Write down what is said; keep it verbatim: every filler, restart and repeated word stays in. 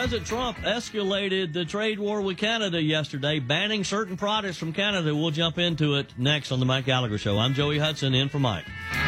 President Trump escalated the trade war with Canada yesterday, banning certain products from Canada. We'll jump into it next on the Mike Gallagher Show. I'm Joey Hudson, in for Mike.